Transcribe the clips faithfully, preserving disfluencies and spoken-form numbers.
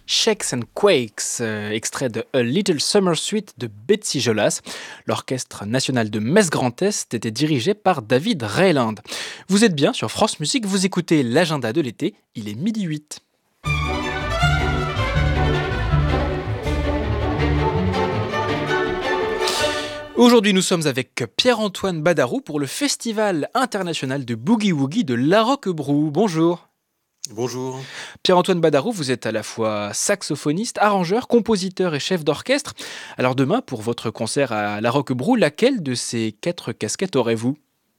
Shakes and Quakes, euh, extrait de A Little Summer Suite de Betsy Jolas. L'Orchestre national de Metz Grand Est était dirigé par David Rayland. Vous êtes bien sur France Musique, vous écoutez l'agenda de l'été, il est midi huit. Aujourd'hui, nous sommes avec Pierre-Antoine Badarou pour le Festival international de Boogie Woogie de La Roquebrou. Bonjour. Bonjour. Pierre-Antoine Badarou, vous êtes à la fois saxophoniste, arrangeur, compositeur et chef d'orchestre. Alors demain, pour votre concert à La Roquebrou, laquelle de ces quatre casquettes aurez-vous ?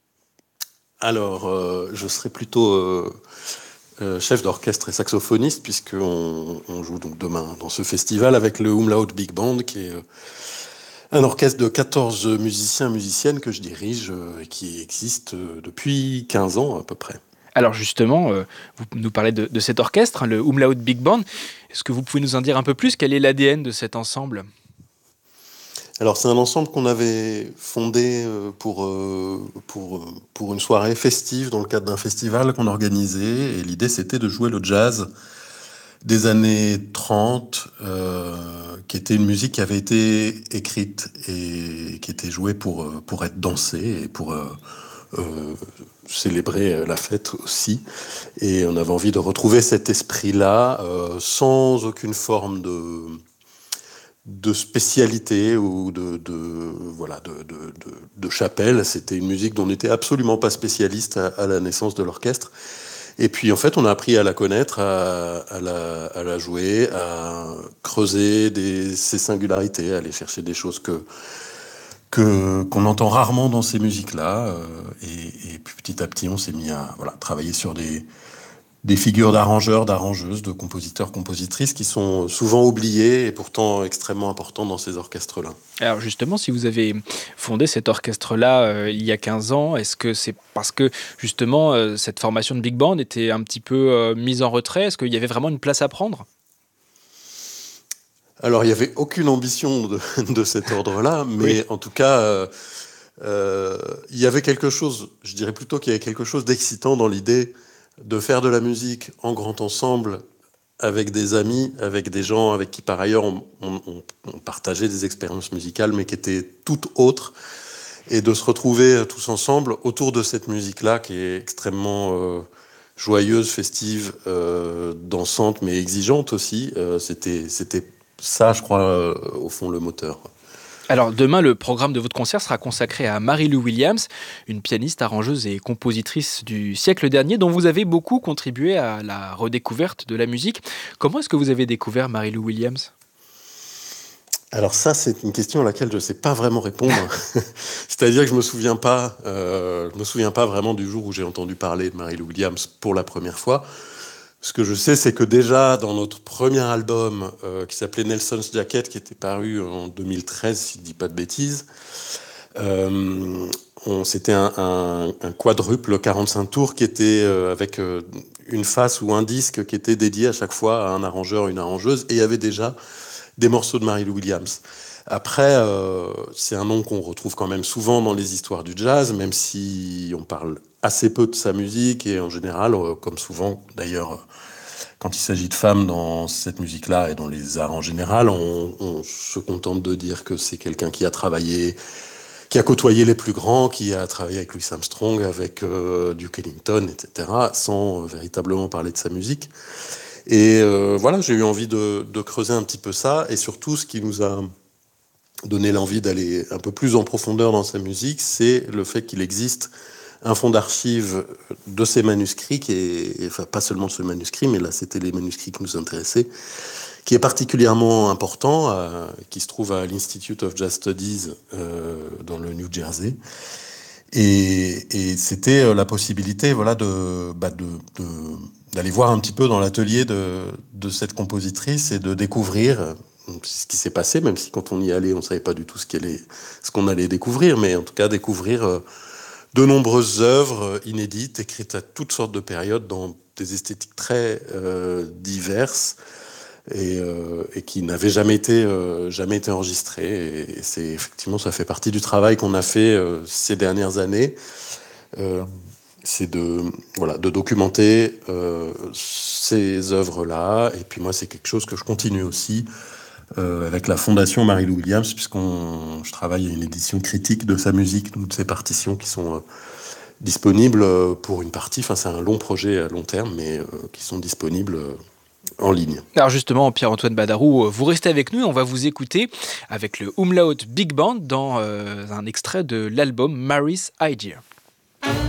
Alors, euh, je serai plutôt euh, euh, chef d'orchestre et saxophoniste, puisqu'on on joue donc demain dans ce festival avec le Umlaut Big Band, qui est euh, un orchestre de quatorze musiciens et musiciennes que je dirige euh, et qui existe euh, depuis quinze ans à peu près. Alors justement, euh, vous nous parlez de, de cet orchestre, hein, le Umlaut Big Band. Est-ce que vous pouvez nous en dire un peu plus ? Quel est l'A D N de cet ensemble ? Alors c'est un ensemble qu'on avait fondé euh, pour, euh, pour, pour une soirée festive dans le cadre d'un festival qu'on organisait. Et l'idée c'était de jouer le jazz des années trente, euh, qui était une musique qui avait été écrite et qui était jouée pour, pour être dansée et pour... Euh, Euh, célébrer la fête aussi, et on avait envie de retrouver cet esprit-là euh, sans aucune forme de de spécialité ou de, de voilà de, de, de, de chapelle. C'était une musique dont on n'était absolument pas spécialiste à, à la naissance de l'orchestre. Et puis en fait, on a appris à la connaître, à, à, la, à la jouer, à creuser des, ses singularités, à aller chercher des choses que Que, qu'on entend rarement dans ces musiques-là. Euh, et, et puis petit à petit, on s'est mis à voilà, travailler sur des, des figures d'arrangeurs, d'arrangeuses, de compositeurs, compositrices qui sont souvent oubliées et pourtant extrêmement importants dans ces orchestres-là. Alors justement, si vous avez fondé cet orchestre-là euh, il y a quinze ans, est-ce que c'est parce que justement euh, cette formation de big band était un petit peu euh, mise en retrait ? Est-ce qu'il y avait vraiment une place à prendre ? Alors, il n'y avait aucune ambition de, de cet ordre-là, mais oui. En tout cas, euh, euh, il y avait quelque chose, je dirais plutôt qu'il y avait quelque chose d'excitant dans l'idée de faire de la musique en grand ensemble avec des amis, avec des gens avec qui, par ailleurs, on, on, on partageait des expériences musicales, mais qui étaient toutes autres, et de se retrouver tous ensemble autour de cette musique-là, qui est extrêmement euh, joyeuse, festive, euh, dansante, mais exigeante aussi. Euh, c'était, c'était ça, je crois, euh, au fond, le moteur. Alors demain, le programme de votre concert sera consacré à Mary-Lou Williams, une pianiste, arrangeuse et compositrice du siècle dernier, dont vous avez beaucoup contribué à la redécouverte de la musique. Comment est-ce que vous avez découvert Mary-Lou Williams ? Alors ça, c'est une question à laquelle je ne sais pas vraiment répondre. C'est-à-dire que je me souviens pas, euh, je me souviens pas vraiment du jour où j'ai entendu parler de Mary-Lou Williams pour la première fois. Ce que je sais, c'est que déjà, dans notre premier album, euh, qui s'appelait Nelson's Jacket, qui était paru en deux mille treize, si je ne dis pas de bêtises, euh, on, c'était un, un, un quadruple quarante-cinq tours qui était euh, avec euh, une face ou un disque qui était dédié à chaque fois à un arrangeur, une arrangeuse, et il y avait déjà des morceaux de Mary-Lou Williams. Après, euh, c'est un nom qu'on retrouve quand même souvent dans les histoires du jazz, même si on parle assez peu de sa musique, et en général, euh, comme souvent d'ailleurs, quand il s'agit de femmes dans cette musique-là et dans les arts en général, on, on se contente de dire que c'est quelqu'un qui a travaillé, qui a côtoyé les plus grands, qui a travaillé avec Louis Armstrong, avec euh, Duke Ellington, et cetera, sans euh, véritablement parler de sa musique. Et euh, voilà, j'ai eu envie de, de creuser un petit peu ça, et surtout, ce qui nous a donné l'envie d'aller un peu plus en profondeur dans sa musique, c'est le fait qu'il existe un fonds d'archives de ces manuscrits, qui est, enfin pas seulement de ce manuscrit, mais là c'était les manuscrits qui nous intéressaient, qui est particulièrement important, euh, qui se trouve à l'Institute of Jazz Studies euh, dans le New Jersey. Et, et c'était la possibilité, voilà, de, bah de, de, d'aller voir un petit peu dans l'atelier de, de cette compositrice et de découvrir ce qui s'est passé, même si quand on y allait, on ne savait pas du tout ce, allait, ce qu'on allait découvrir, mais en tout cas découvrir euh, de nombreuses œuvres inédites, écrites à toutes sortes de périodes, dans des esthétiques très euh, diverses, et, euh, et qui n'avaient jamais été, euh, jamais été enregistrées. Et c'est, effectivement, ça fait partie du travail qu'on a fait euh, ces dernières années. Euh, c'est de, voilà, de documenter euh, ces œuvres-là. Et puis moi, c'est quelque chose que je continue aussi euh, avec la Fondation Mary-Lou Williams, puisqu'on je travaille à une édition critique de sa musique, donc de ses partitions qui sont euh, disponibles pour une partie. Enfin, c'est un long projet à long terme, mais euh, qui sont disponibles euh, en ligne. Alors justement, Pierre-Antoine Badarou, vous restez avec nous et on va vous écouter avec le Umlaut Big Band dans euh, un extrait de l'album Mary's Idea.